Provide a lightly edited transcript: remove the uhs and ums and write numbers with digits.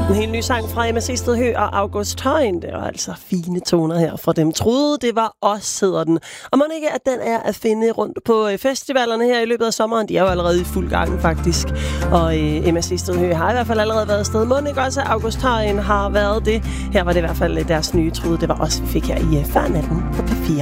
En helt ny sang fra Emma Sestedhø og August Højen. Det var altså fine toner her fra dem. Troede, det var os, hedder den. Og må ikke, at den er at finde rundt på festivalerne her i løbet af sommeren. De er jo allerede i fuld gang, faktisk. Og Emma Sestedhø har i hvert fald allerede været afsted. Må ikke også, at August Højen har været det. Her var det i hvert fald deres nye Troede, det var os, vi fik her i Før Natten på P4.